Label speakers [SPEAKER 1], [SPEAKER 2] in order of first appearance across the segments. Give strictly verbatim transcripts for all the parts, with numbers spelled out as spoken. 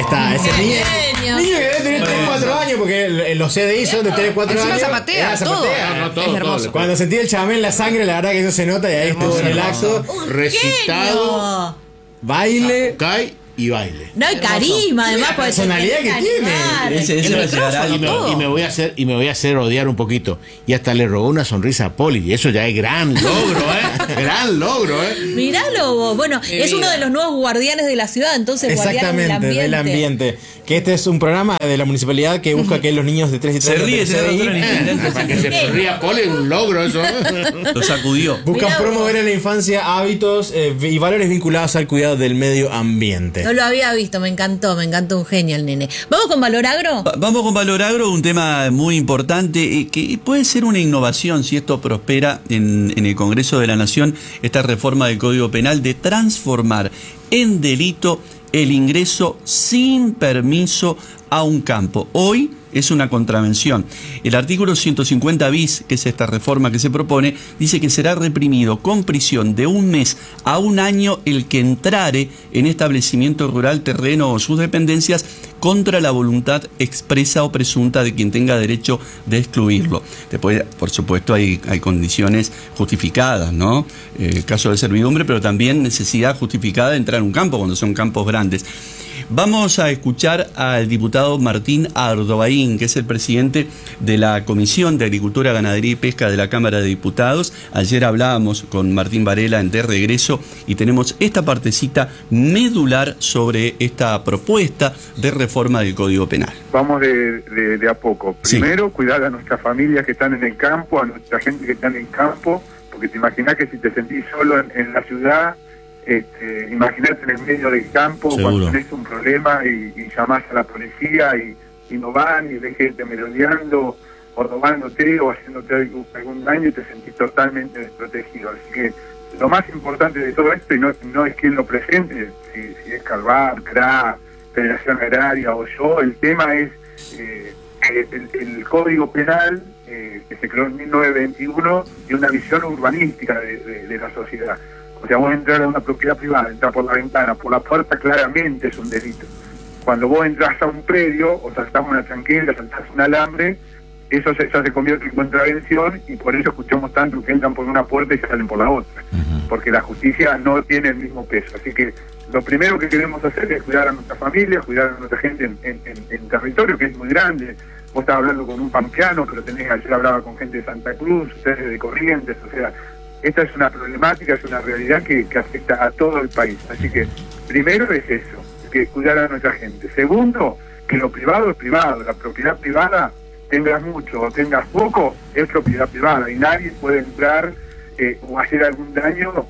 [SPEAKER 1] está, ese niño.
[SPEAKER 2] Genio.
[SPEAKER 1] Niño que debe tener tres, cuatro años, porque el- el- los C D I son de tres, cuatro
[SPEAKER 3] Encima
[SPEAKER 1] años.
[SPEAKER 3] zapatea,
[SPEAKER 1] Ah,
[SPEAKER 3] todo.
[SPEAKER 1] zapatea.
[SPEAKER 4] No, todo,
[SPEAKER 3] Es hermoso.
[SPEAKER 4] todo.
[SPEAKER 1] Cuando sentí el chamamé en la sangre, la verdad que eso se nota y ahí estuvo en el acto.
[SPEAKER 2] Un
[SPEAKER 4] Recitado.
[SPEAKER 2] genio.
[SPEAKER 1] Baile.
[SPEAKER 4] Cae y baile.
[SPEAKER 2] No hay carisma, además,
[SPEAKER 1] La
[SPEAKER 2] porque
[SPEAKER 1] personalidad
[SPEAKER 2] se
[SPEAKER 1] que
[SPEAKER 2] tiene
[SPEAKER 1] tiene.
[SPEAKER 2] animar.
[SPEAKER 5] Ese- ese
[SPEAKER 2] El
[SPEAKER 5] va a llegar a
[SPEAKER 2] micrófono,
[SPEAKER 4] Y me,
[SPEAKER 2] todo.
[SPEAKER 4] y me voy a hacer y me voy a hacer odiar un poquito. Y hasta le robó una sonrisa a Poli. Y eso ya es gran logro, ¿eh? Gran logro, ¿eh?
[SPEAKER 2] Miralo vos. Bueno,
[SPEAKER 3] Mi
[SPEAKER 2] es uno
[SPEAKER 3] vida.
[SPEAKER 2] de los nuevos guardianes de la ciudad, entonces guardianes del
[SPEAKER 1] Exactamente,
[SPEAKER 2] ambiente.
[SPEAKER 1] del ambiente. Que este es un programa de la municipalidad que busca que los niños de tres y tres
[SPEAKER 5] Se
[SPEAKER 1] años
[SPEAKER 5] ríe,
[SPEAKER 1] del
[SPEAKER 5] se
[SPEAKER 1] C D I
[SPEAKER 5] doctor en intendente.
[SPEAKER 4] Para que se ría Poli, un logro eso. ¿eh?
[SPEAKER 5] Lo sacudió.
[SPEAKER 1] buscan
[SPEAKER 2] Mirá vos.
[SPEAKER 1] promover en la infancia hábitos eh, y valores vinculados al cuidado del medio ambiente.
[SPEAKER 2] No lo había visto, me encantó, me encantó, un genio el nene. ¿Vamos con Valor Agro?
[SPEAKER 5] Va- Vamos con Valor Agro, un tema muy importante eh, que puede ser una innovación si esto prospera en, en el Congreso de la Nación, esta reforma del Código Penal de transformar en delito el ingreso sin permiso a un campo. Hoy es una contravención. El artículo ciento cincuenta bis, que es esta reforma que se propone, dice que será reprimido con prisión de un mes a un año el que entrare en establecimiento rural, terreno o sus dependencias contra la voluntad expresa o presunta de quien tenga derecho de excluirlo. Después, por supuesto, hay, hay condiciones justificadas, ¿no? Eh, caso de servidumbre, pero también necesidad justificada de entrar a un campo cuando son campos grandes. Vamos a escuchar al diputado Martín Ardobaín, que es el presidente de la Comisión de Agricultura, Ganadería y Pesca de la Cámara de Diputados. Ayer hablábamos con Martín Varela en De Regreso y tenemos esta partecita medular sobre esta propuesta de reforma del Código Penal.
[SPEAKER 6] Vamos de, de, de a poco.
[SPEAKER 5] Sí.
[SPEAKER 6] Primero, cuidar a nuestras familias que están en el campo, a nuestra gente que está en el campo, porque te imaginas que si te sentís solo en, en la ciudad, este, imaginate en el medio del campo
[SPEAKER 5] Seguro.
[SPEAKER 6] cuando tenés un problema y, y llamás a la policía y, y no van y ves gente merodeando o robándote o haciéndote algún, algún daño y te sentís totalmente desprotegido. Así que lo más importante de todo esto, y no, no es quien lo presente, si, si es Calvar, C R A, Federación Agraria o yo, el tema es eh, el, el Código Penal eh, que se creó en mil novecientos veintiuno y una visión urbanística de, de, de la sociedad. O sea, vos entrar a una propiedad privada, entrar por la ventana, por la puerta, claramente es un delito. Cuando vos entras a un predio o saltás una tranquera, saltás un alambre, eso se, ya se convierte en contravención y por eso escuchamos tanto que entran por una puerta y salen por la otra. Uh-huh. Porque la justicia no tiene el mismo peso. Así que lo primero que queremos hacer es cuidar a nuestra familia, cuidar a nuestra gente en, en, en, en territorio que es muy grande. Vos estabas hablando con un pampeano, pero tenés, ayer hablaba con gente de Santa Cruz, ustedes de Corrientes, o sea, esta es una problemática, es una realidad que, que afecta a todo el país. Así que primero es eso, que cuidar a nuestra gente. Segundo, que lo privado es privado, la propiedad privada, tengas mucho o tengas poco, es propiedad privada y nadie puede entrar eh, o hacer algún daño.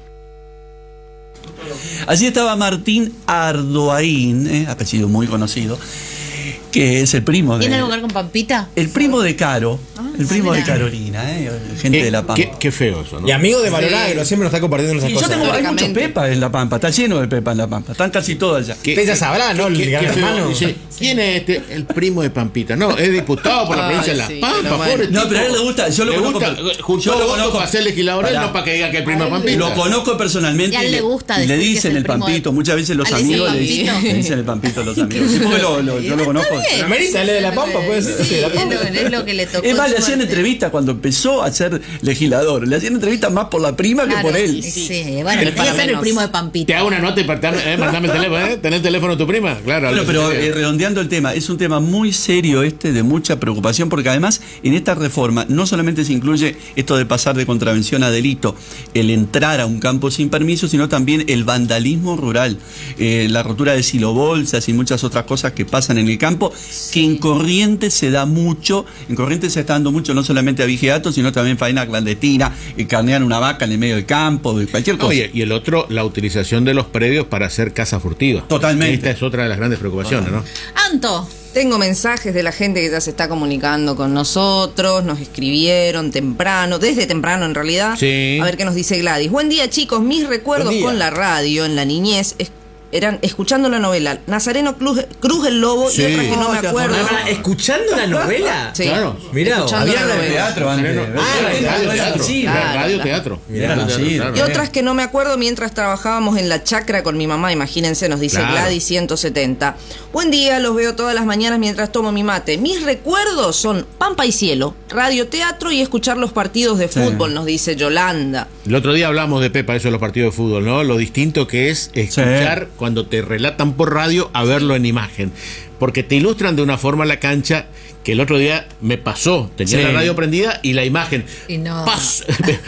[SPEAKER 5] Allí estaba Martín Ardoaín, eh, apellido muy conocido, que es el primo de...
[SPEAKER 2] ¿Tiene algo que ver con Pampita?
[SPEAKER 5] El primo de Caro,
[SPEAKER 2] Ah,
[SPEAKER 5] el primo
[SPEAKER 2] mira.
[SPEAKER 5] de Carolina, eh, gente
[SPEAKER 4] Eh,
[SPEAKER 5] de La Pampa.
[SPEAKER 4] Qué, qué feo eso, ¿no?
[SPEAKER 1] Y amigo de Valor
[SPEAKER 3] Sí.
[SPEAKER 1] Agro, siempre nos está compartiendo esas
[SPEAKER 5] Y yo
[SPEAKER 1] cosas.
[SPEAKER 5] tengo, hay muchos
[SPEAKER 3] Históricamente.
[SPEAKER 5] pepas en La Pampa, está lleno de pepas en La Pampa, están casi todas ya.
[SPEAKER 4] ¿Qué-
[SPEAKER 1] Usted ya
[SPEAKER 4] qué-
[SPEAKER 1] sabrá, ¿no? El
[SPEAKER 4] qué-
[SPEAKER 1] gran
[SPEAKER 4] qué feo.
[SPEAKER 1] hermano.
[SPEAKER 4] Dice, ¿quién es este? El primo de Pampita. No, es diputado por la
[SPEAKER 3] Ay,
[SPEAKER 4] provincia de La
[SPEAKER 3] sí,
[SPEAKER 4] Pampa,
[SPEAKER 3] pero bueno.
[SPEAKER 4] pobre
[SPEAKER 5] No,
[SPEAKER 4] tipo.
[SPEAKER 5] pero a él le gusta, yo lo
[SPEAKER 4] Le
[SPEAKER 5] conozco.
[SPEAKER 4] gusta,
[SPEAKER 5] per-
[SPEAKER 4] juntó
[SPEAKER 5] yo lo
[SPEAKER 4] votos
[SPEAKER 5] conozco
[SPEAKER 4] para ser legislador,
[SPEAKER 5] Pará.
[SPEAKER 4] no para que diga que el primo de Pampita.
[SPEAKER 5] Lo conozco personalmente.
[SPEAKER 2] Y a él
[SPEAKER 5] y
[SPEAKER 2] le gusta
[SPEAKER 5] y le
[SPEAKER 2] decir que
[SPEAKER 5] dicen
[SPEAKER 2] es el
[SPEAKER 5] el
[SPEAKER 2] primo de-
[SPEAKER 5] Pampito, muchas veces los
[SPEAKER 2] ¿Ah, le dicen
[SPEAKER 5] amigos le
[SPEAKER 2] Pampito?
[SPEAKER 5] dicen, le dicen el Pampito a los amigos. Sí, porque lo- lo- yo lo conozco.
[SPEAKER 1] La Merita, él es de La Pampa, puede ser. Sí, de La
[SPEAKER 2] Es
[SPEAKER 1] Pampa.
[SPEAKER 2] lo, es lo que le tocó.
[SPEAKER 5] Es más, le
[SPEAKER 2] en
[SPEAKER 5] hacían
[SPEAKER 2] suerte.
[SPEAKER 5] entrevistas cuando empezó a ser legislador. Le hacían entrevistas más por la prima
[SPEAKER 2] Claro,
[SPEAKER 5] que por él.
[SPEAKER 2] Sí, sí. Bueno,
[SPEAKER 3] El
[SPEAKER 2] tiene que ser el
[SPEAKER 3] menos.
[SPEAKER 2] primo de
[SPEAKER 4] Te
[SPEAKER 2] Pampita.
[SPEAKER 4] hago una nota y partame, eh, mandame el teléfono, ¿eh? ¿Tenés el teléfono de tu prima? Claro.
[SPEAKER 5] Bueno, pero eh, redondeando el tema, es un tema muy serio este, de mucha preocupación, porque además en esta reforma no solamente se incluye esto de pasar de contravención a delito, el entrar a un campo sin permiso, sino también el vandalismo rural, eh, la rotura de silobolsas y muchas otras cosas que pasan en el campo, que en Corrientes se da mucho, en Corrientes se está dando mucho no solamente a vigiatos, sino también faena clandestina, eh, carnean una vaca en el medio del campo, de cualquier cosa.
[SPEAKER 4] Oye, y el otro, la utilización de los predios para hacer casa furtiva.
[SPEAKER 5] Totalmente.
[SPEAKER 4] Esta es otra de las grandes preocupaciones, ¿no?
[SPEAKER 2] Anto,
[SPEAKER 3] Tengo mensajes de la gente que ya se está comunicando con nosotros, nos escribieron temprano, desde temprano en realidad.
[SPEAKER 4] Sí.
[SPEAKER 3] A ver qué nos dice Gladys. Buen día, chicos, mis recuerdos
[SPEAKER 1] Buen día.
[SPEAKER 3] con la radio en la niñez es eran escuchando la novela Nazareno Cruz, Cruz el Lobo
[SPEAKER 1] Sí.
[SPEAKER 3] y otras que no me
[SPEAKER 5] Oh, te
[SPEAKER 3] acuerdo.
[SPEAKER 1] Ah, ¿escuchando la novela?
[SPEAKER 3] Sí.
[SPEAKER 4] Claro.
[SPEAKER 1] Mirá,
[SPEAKER 3] Escuchando
[SPEAKER 1] había
[SPEAKER 3] la
[SPEAKER 1] la-
[SPEAKER 3] novela.
[SPEAKER 5] Teatro antes.
[SPEAKER 4] Ah,
[SPEAKER 5] Era
[SPEAKER 4] radio, teatro.
[SPEAKER 5] sí,
[SPEAKER 4] Era
[SPEAKER 3] claro,
[SPEAKER 4] radio,
[SPEAKER 3] claro.
[SPEAKER 4] teatro.
[SPEAKER 1] Mirá,
[SPEAKER 4] Radio,
[SPEAKER 5] sí.
[SPEAKER 4] teatro, claro.
[SPEAKER 3] Y otras que no me acuerdo mientras trabajábamos en la chacra con mi mamá, imagínense, nos dice
[SPEAKER 4] Claro.
[SPEAKER 3] Gladys ciento setenta. Buen día, los veo todas las mañanas mientras tomo mi mate. Mis recuerdos son Pampa y Cielo, radio, teatro y escuchar los partidos de
[SPEAKER 5] Sí.
[SPEAKER 3] fútbol, nos dice Yolanda.
[SPEAKER 4] El otro día hablamos de Pepa, eso de los partidos de fútbol, ¿no? Lo distinto que es escuchar cuando te relatan por radio a verlo en imagen. Porque te ilustran de una forma la cancha que el otro día me pasó. Tenía
[SPEAKER 5] Sí.
[SPEAKER 4] la radio prendida y la imagen.
[SPEAKER 2] Y no.
[SPEAKER 4] Pas-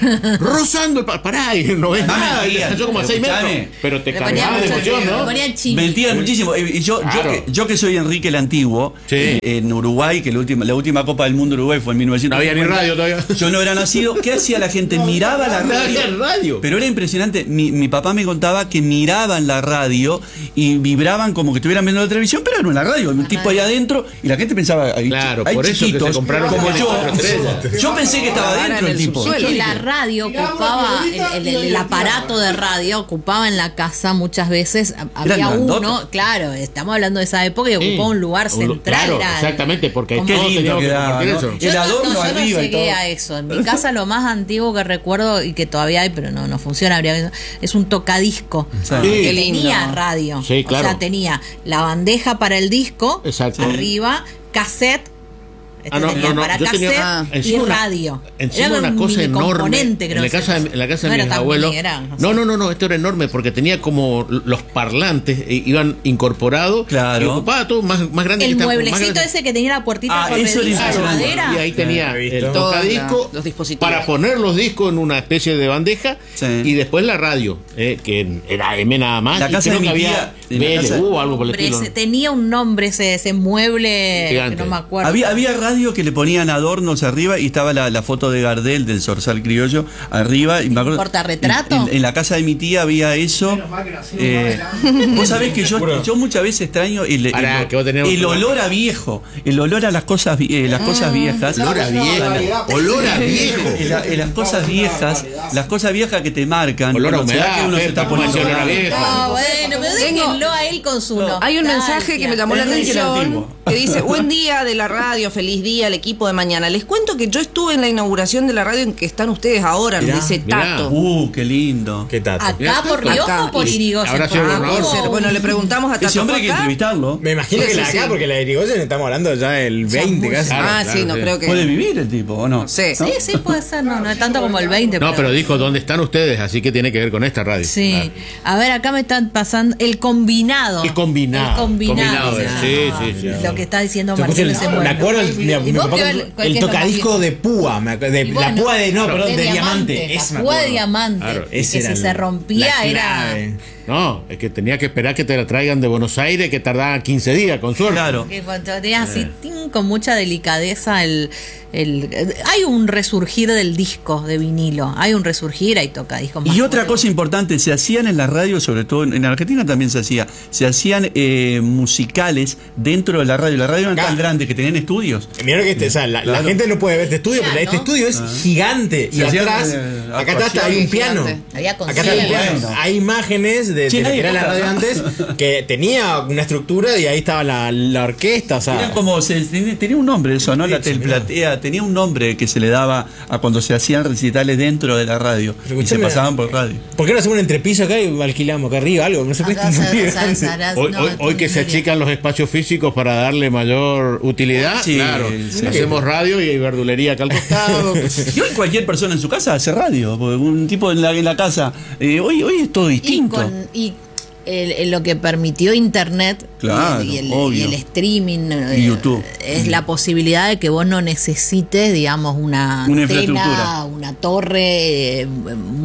[SPEAKER 4] rozando el pa- pará, y no ves
[SPEAKER 5] No
[SPEAKER 4] nada.
[SPEAKER 5] mentían,
[SPEAKER 4] Yo como a seis
[SPEAKER 5] escuchame.
[SPEAKER 4] metros. Pero te
[SPEAKER 2] Le ponía
[SPEAKER 4] cargaba de
[SPEAKER 2] mucho
[SPEAKER 4] emoción,
[SPEAKER 2] miedo,
[SPEAKER 4] ¿no?
[SPEAKER 2] le ponía chino.
[SPEAKER 5] Mentían muchísimo. Y yo, yo,
[SPEAKER 4] Claro.
[SPEAKER 5] que, yo que soy Enrique el Antiguo,
[SPEAKER 4] Sí.
[SPEAKER 5] eh, en Uruguay, que la última, la última Copa del Mundo de Uruguay fue en mil novecientos cincuenta.
[SPEAKER 4] No había ni radio todavía.
[SPEAKER 5] Yo no era nacido. ¿Qué hacía la gente? Miraba la
[SPEAKER 4] no
[SPEAKER 5] radio.
[SPEAKER 4] había radio.
[SPEAKER 5] Pero era impresionante. Mi, mi papá me contaba que miraban la radio y vibraban como que estuvieran viendo la televisión, pero era una radio. Un tipo ahí adentro y la gente pensaba, hay,
[SPEAKER 4] Claro,
[SPEAKER 5] hay
[SPEAKER 4] por eso que
[SPEAKER 5] chiquitos
[SPEAKER 4] se compraron
[SPEAKER 5] como
[SPEAKER 4] como
[SPEAKER 5] yo.
[SPEAKER 4] cuatro estrellas.
[SPEAKER 5] Yo pensé que estaba
[SPEAKER 3] Ahora
[SPEAKER 5] adentro
[SPEAKER 3] en
[SPEAKER 5] el
[SPEAKER 3] el
[SPEAKER 5] tipo.
[SPEAKER 3] subsuelo.
[SPEAKER 2] Que la radio ocupaba, el, el- el aparato de radio ocupaba en la casa muchas veces, a- había
[SPEAKER 5] grandote.
[SPEAKER 2] uno, claro, estamos hablando de esa época y
[SPEAKER 4] Sí.
[SPEAKER 2] ocupaba un lugar
[SPEAKER 4] Un lu-
[SPEAKER 2] central.
[SPEAKER 4] claro,
[SPEAKER 2] era-
[SPEAKER 4] exactamente, porque
[SPEAKER 2] como-
[SPEAKER 5] Qué
[SPEAKER 4] todos
[SPEAKER 5] lindo
[SPEAKER 4] teníamos que
[SPEAKER 5] quedaba,
[SPEAKER 4] compartir
[SPEAKER 5] ¿no?
[SPEAKER 4] eso.
[SPEAKER 2] Yo
[SPEAKER 5] El
[SPEAKER 2] no-
[SPEAKER 5] adorno
[SPEAKER 2] no, yo no
[SPEAKER 5] arriba y
[SPEAKER 2] llegué
[SPEAKER 5] todo.
[SPEAKER 2] a eso. En mi casa lo más antiguo que recuerdo y que todavía hay, pero no, no funciona, habría- es un tocadisco.
[SPEAKER 5] Sí.
[SPEAKER 2] Que
[SPEAKER 3] Qué lindo.
[SPEAKER 2] tenía radio.
[SPEAKER 4] Sí, claro.
[SPEAKER 2] O sea, tenía la bandeja para el disco,
[SPEAKER 4] Exacto.
[SPEAKER 2] arriba, cassette. Este
[SPEAKER 4] Ah, no,
[SPEAKER 2] tenía
[SPEAKER 4] no, no,
[SPEAKER 2] para
[SPEAKER 4] yo tenía-
[SPEAKER 2] cassette
[SPEAKER 3] ah,
[SPEAKER 2] y
[SPEAKER 4] encima una-
[SPEAKER 2] radio.
[SPEAKER 4] Encima
[SPEAKER 2] Era
[SPEAKER 4] una
[SPEAKER 2] un
[SPEAKER 4] cosa
[SPEAKER 2] mini
[SPEAKER 4] enorme.
[SPEAKER 2] componente, creo
[SPEAKER 4] En la
[SPEAKER 2] que
[SPEAKER 4] casa,
[SPEAKER 2] era.
[SPEAKER 4] de, en la casa
[SPEAKER 2] No
[SPEAKER 4] de
[SPEAKER 2] era
[SPEAKER 4] mis
[SPEAKER 2] tan
[SPEAKER 4] abuelos.
[SPEAKER 2] mini, era, no
[SPEAKER 4] No,
[SPEAKER 2] sé.
[SPEAKER 4] no, no, no, esto era enorme porque tenía como los parlantes, eh, iban incorporados.
[SPEAKER 5] Claro.
[SPEAKER 4] Y ocupaba todo más, más grande.
[SPEAKER 2] El
[SPEAKER 4] que esta- más
[SPEAKER 2] mueblecito
[SPEAKER 4] grande.
[SPEAKER 2] ese que tenía la puertita
[SPEAKER 5] Ah,
[SPEAKER 2] corrediza
[SPEAKER 5] eso era
[SPEAKER 2] de
[SPEAKER 5] impresionante.
[SPEAKER 2] madera.
[SPEAKER 4] Y ahí tenía
[SPEAKER 1] Ah, he visto.
[SPEAKER 4] el
[SPEAKER 3] Todas
[SPEAKER 4] tocadisco
[SPEAKER 3] la- los dispositivos.
[SPEAKER 4] para poner los discos en una especie de bandeja
[SPEAKER 5] Sí.
[SPEAKER 4] y después la radio, eh, que era M nada más.
[SPEAKER 5] La
[SPEAKER 4] y
[SPEAKER 5] casa
[SPEAKER 4] creo
[SPEAKER 5] de
[SPEAKER 4] que
[SPEAKER 5] mi tía,
[SPEAKER 4] había
[SPEAKER 5] en la casa-
[SPEAKER 4] B L U o algo por el
[SPEAKER 2] Hombre,
[SPEAKER 4] estilo.
[SPEAKER 2] ese- tenía un nombre ese, ese mueble
[SPEAKER 4] Gigante.
[SPEAKER 2] que no me acuerdo.
[SPEAKER 5] Había, había radio que le ponían adornos arriba y estaba la, la foto de Gardel del Zorzal Criollo arriba. Y me acuerdo,
[SPEAKER 2] ¿Portarretrato?
[SPEAKER 5] En, en- en la casa de mi tía había eso. Eh, vos sabés que yo, yo muchas veces extraño el, el-
[SPEAKER 4] Pará, que vos tenés
[SPEAKER 5] el
[SPEAKER 4] otro-
[SPEAKER 5] olor a viejo, el olor a las cosas, vi- eh, las cosas viejas.
[SPEAKER 4] Olor a viejo. Olor a viejo.
[SPEAKER 5] Eh, la- eh, las cosas viejas, las cosas viejas que te marcan.
[SPEAKER 4] Olor a
[SPEAKER 5] cuando se da
[SPEAKER 4] humedad,
[SPEAKER 5] que uno se
[SPEAKER 4] Pepa,
[SPEAKER 5] está
[SPEAKER 4] como
[SPEAKER 5] poniendo
[SPEAKER 4] decía olor a
[SPEAKER 5] grande.
[SPEAKER 4] viejo.
[SPEAKER 2] No, bueno, pero déjenlo a él con su no.
[SPEAKER 3] Hay un mensaje que me llamó la
[SPEAKER 5] Enrique el
[SPEAKER 3] atención
[SPEAKER 5] Antiguo.
[SPEAKER 3] que dice, buen día de la radio, feliz día al equipo de mañana. Les cuento que yo estuve en la inauguración de la radio en que están ustedes ahora, nos
[SPEAKER 1] Mirá,
[SPEAKER 3] dice
[SPEAKER 4] mirá.
[SPEAKER 3] Tato.
[SPEAKER 5] Uh, qué lindo.
[SPEAKER 1] ¿Qué tato?
[SPEAKER 2] Acá por
[SPEAKER 4] Acá.
[SPEAKER 2] Rioja o por
[SPEAKER 3] Y-
[SPEAKER 2] Irigoyen.
[SPEAKER 4] habrá sido
[SPEAKER 3] Ah,
[SPEAKER 4] gobernador.
[SPEAKER 3] puede ser. Bueno, le preguntamos a Tato.
[SPEAKER 5] Ese hombre hay que
[SPEAKER 3] ¿fue acá?
[SPEAKER 5] entrevistarlo.
[SPEAKER 1] Me imagino
[SPEAKER 3] Sí,
[SPEAKER 1] que
[SPEAKER 3] sí,
[SPEAKER 1] la de acá,
[SPEAKER 3] sí.
[SPEAKER 1] porque la de Irigoyen estamos hablando ya del veinte casi.
[SPEAKER 4] Claro,
[SPEAKER 3] ah,
[SPEAKER 4] claro,
[SPEAKER 3] sí, no
[SPEAKER 4] sí.
[SPEAKER 3] creo que...
[SPEAKER 5] Puede vivir el tipo, ¿o no?
[SPEAKER 3] Sí.
[SPEAKER 2] Sí, sí, puede ser, no, no es tanto como el veinte.
[SPEAKER 4] No, pero dijo, ¿dónde están ustedes? Así que tiene que ver con esta radio.
[SPEAKER 2] Sí.
[SPEAKER 4] Claro.
[SPEAKER 2] A ver, acá me están pasando el combinado.
[SPEAKER 4] El combinado.
[SPEAKER 2] El combinado.
[SPEAKER 4] Combinado, sí, sí, sí.
[SPEAKER 2] Lo que está diciendo
[SPEAKER 1] Se escucha
[SPEAKER 2] Marcelo
[SPEAKER 1] el-
[SPEAKER 2] ese
[SPEAKER 1] me
[SPEAKER 2] bueno.
[SPEAKER 1] acuerdo el, mi-
[SPEAKER 2] ¿Y
[SPEAKER 1] mi
[SPEAKER 2] vos
[SPEAKER 1] papá
[SPEAKER 2] qué-
[SPEAKER 1] con-
[SPEAKER 2] cuál- cuál
[SPEAKER 1] el
[SPEAKER 2] es lo
[SPEAKER 1] tocadisco
[SPEAKER 2] más-
[SPEAKER 1] de púa, me acuerdo, de,
[SPEAKER 2] Y bueno,
[SPEAKER 1] la púa de no, perdón, de, diamante.
[SPEAKER 2] La
[SPEAKER 1] ese me
[SPEAKER 2] púa de
[SPEAKER 1] acuerdo.
[SPEAKER 2] diamante.
[SPEAKER 4] Claro,
[SPEAKER 2] que
[SPEAKER 1] ese
[SPEAKER 2] si
[SPEAKER 1] era
[SPEAKER 2] se
[SPEAKER 1] la-
[SPEAKER 2] rompía
[SPEAKER 1] la
[SPEAKER 2] era.
[SPEAKER 1] clave.
[SPEAKER 4] No, es que tenía que esperar que te la traigan de Buenos Aires, que tardaba quince días, con suerte.
[SPEAKER 5] Claro.
[SPEAKER 2] Que cuando tenías así tin, con mucha delicadeza el, el hay un resurgir del disco de vinilo, hay un resurgir, hay tocadiscos más
[SPEAKER 5] Y otra
[SPEAKER 2] nuevos.
[SPEAKER 5] cosa importante, se hacían en la radio, sobre todo en, en Argentina también se hacía, se hacían eh, musicales dentro de la radio. La radio era tan
[SPEAKER 1] Claro.
[SPEAKER 5] grande que tenían estudios.
[SPEAKER 1] Mirá lo que este, o sea, la, la
[SPEAKER 5] Claro.
[SPEAKER 1] gente no puede ver este estudio,
[SPEAKER 2] Claro,
[SPEAKER 1] pero este
[SPEAKER 2] ¿no?
[SPEAKER 1] estudio es gigante. Y
[SPEAKER 5] Se hacían,
[SPEAKER 1] atrás,
[SPEAKER 5] eh,
[SPEAKER 1] acá atrás hay un
[SPEAKER 3] actuaciones
[SPEAKER 1] piano.
[SPEAKER 3] gigantes.
[SPEAKER 2] Había
[SPEAKER 1] Acá está el
[SPEAKER 2] conciertos.
[SPEAKER 1] piano.
[SPEAKER 5] Bueno.
[SPEAKER 1] Hay imágenes de,
[SPEAKER 5] Sí,
[SPEAKER 1] de lo que
[SPEAKER 5] nadie
[SPEAKER 1] era la
[SPEAKER 5] toca.
[SPEAKER 1] radio antes, que tenía una estructura y ahí estaba la, la orquesta, o sea.
[SPEAKER 5] Era como, se, tenía, tenía un nombre eso, ¿no? La
[SPEAKER 1] Sí, sí, mirá.
[SPEAKER 5] telplatea, tenía un nombre que se le daba a cuando se hacían recitales dentro de la radio.
[SPEAKER 1] Pero
[SPEAKER 5] Y se
[SPEAKER 1] escuchame,
[SPEAKER 5] pasaban por radio.
[SPEAKER 1] ¿Por qué no hacemos un entrepiso acá y alquilamos acá arriba algo? No se puede
[SPEAKER 2] Acá se-
[SPEAKER 1] confundir.
[SPEAKER 2] se- se- se-
[SPEAKER 4] Hoy,
[SPEAKER 2] no,
[SPEAKER 4] hoy, hoy que se
[SPEAKER 2] Julia.
[SPEAKER 4] achican los espacios físicos para darle mayor utilidad,
[SPEAKER 5] Sí,
[SPEAKER 4] claro,
[SPEAKER 5] sí.
[SPEAKER 4] hacemos radio y verdulería acá al costado.
[SPEAKER 5] Y hoy cualquier persona en su casa hace radio, porque un tipo en la, en la casa, eh, hoy, hoy es todo
[SPEAKER 2] Y,
[SPEAKER 5] distinto.
[SPEAKER 2] con, y el- el- lo que permitió Internet
[SPEAKER 5] Claro,
[SPEAKER 2] y, el, y el-
[SPEAKER 5] obvio.
[SPEAKER 2] y el streaming eh,
[SPEAKER 5] Y YouTube.
[SPEAKER 2] es la posibilidad de que vos no necesites, digamos, una,
[SPEAKER 5] Una
[SPEAKER 2] antena,
[SPEAKER 5] infraestructura.
[SPEAKER 2] una torre, eh,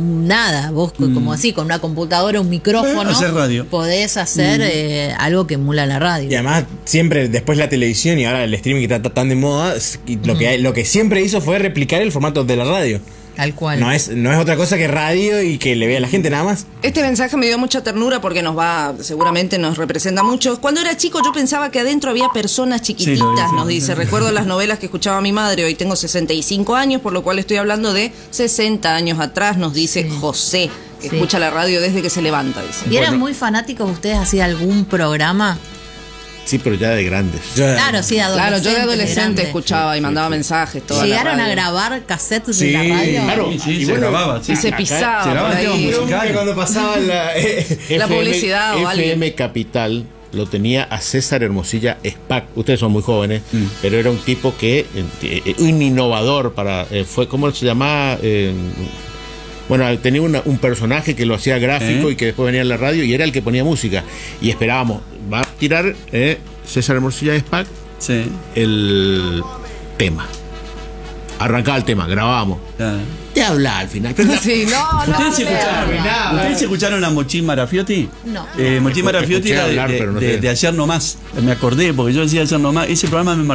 [SPEAKER 2] nada. Vos, como así, con una computadora, un micrófono,
[SPEAKER 5] Eh, hacer radio.
[SPEAKER 2] podés hacer eh, algo que emula la radio.
[SPEAKER 1] Y además, siempre después la televisión y ahora el streaming que está tan de moda, es- y lo, que, lo que siempre hizo fue replicar el formato de la radio.
[SPEAKER 2] Tal cual.
[SPEAKER 1] No es, no es otra cosa que radio y que le vea a la gente nada más.
[SPEAKER 3] Este mensaje me dio mucha ternura porque nos va, seguramente nos representa mucho. Cuando era chico yo pensaba que adentro había personas chiquititas,
[SPEAKER 5] Sí, lo vi, sí.
[SPEAKER 3] nos dice. Recuerdo las novelas que escuchaba mi madre, hoy tengo sesenta y cinco años, por lo cual estoy hablando de sesenta años atrás, nos dice José. que
[SPEAKER 2] Sí.
[SPEAKER 3] escucha la radio desde que se levanta, dice.
[SPEAKER 2] ¿Y eran
[SPEAKER 4] Bueno.
[SPEAKER 2] muy fanáticos ustedes? ¿Hacía algún programa?
[SPEAKER 4] Sí, pero ya de grandes.
[SPEAKER 2] Claro, sí, de
[SPEAKER 3] Claro,
[SPEAKER 2] adolescentes.
[SPEAKER 3] yo de adolescente
[SPEAKER 2] grande.
[SPEAKER 3] escuchaba y mandaba mensajes. Toda la
[SPEAKER 2] ¿Llegaron a
[SPEAKER 3] radio.
[SPEAKER 2] grabar cassettes
[SPEAKER 1] Sí,
[SPEAKER 2] de la radio?
[SPEAKER 4] claro.
[SPEAKER 5] Sí, sí,
[SPEAKER 4] Y
[SPEAKER 5] se
[SPEAKER 4] bueno,
[SPEAKER 5] grababa. sí.
[SPEAKER 3] Y se
[SPEAKER 4] Acá
[SPEAKER 3] pisaba
[SPEAKER 5] se grababan
[SPEAKER 3] por
[SPEAKER 5] temas
[SPEAKER 3] ahí.
[SPEAKER 5] musicales.
[SPEAKER 1] Cuando pasaba la. eh,
[SPEAKER 3] La
[SPEAKER 4] F M
[SPEAKER 3] publicidad o
[SPEAKER 4] F M
[SPEAKER 3] alguien.
[SPEAKER 4] Capital lo tenía a César Hermosilla Spack. Ustedes son muy jóvenes,
[SPEAKER 5] Mm.
[SPEAKER 4] pero era un tipo que, eh, eh, un innovador para, eh, fue, ¿cómo se llamaba? Eh, bueno, tenía una- un personaje que lo hacía gráfico
[SPEAKER 5] ¿Eh?
[SPEAKER 4] y que después venía a la radio y era el que ponía música. Y esperábamos, va a tirar eh, César Hermosilla Spack
[SPEAKER 5] Sí,
[SPEAKER 4] el tema. Arrancaba el tema, grabábamos.
[SPEAKER 5] claro.
[SPEAKER 4] Te habla al final, pero la-
[SPEAKER 3] Sí, no, no.
[SPEAKER 5] ¿Ustedes,
[SPEAKER 3] no,
[SPEAKER 5] escucharon,
[SPEAKER 3] no.
[SPEAKER 5] ¿Ustedes escucharon a Mochín Marafiotti?
[SPEAKER 2] No.
[SPEAKER 5] Eh, Mochín Marafiotti
[SPEAKER 4] Escuché
[SPEAKER 5] era de,
[SPEAKER 4] hablar,
[SPEAKER 5] de-
[SPEAKER 4] pero no
[SPEAKER 5] de-
[SPEAKER 4] sé.
[SPEAKER 5] de ayer nomás. Me acordé porque yo decía ayer nomás. Ese programa me